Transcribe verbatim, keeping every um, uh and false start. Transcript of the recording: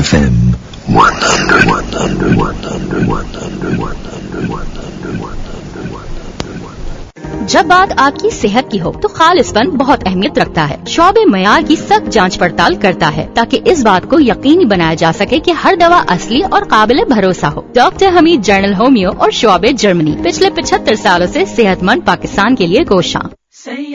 F M one hundred, one hundred, one hundred, one hundred, one hundred, one hundred, one hundred. जब बात आपकी सेहत की हो तो खालिसपन बहुत अहमियत रखता है। शोबे मयार की सख्त जांच पड़ताल करता है ताकि इस बात को यकीनी बनाया जा सके कि हर दवा असली और काबिल भरोसा हो। डॉक्टर हमीद, जर्नल होमियो और शोबे जर्मनी, पिछले पचहत्तर सालों से सेहतमंद पाकिस्तान के लिए कोशां।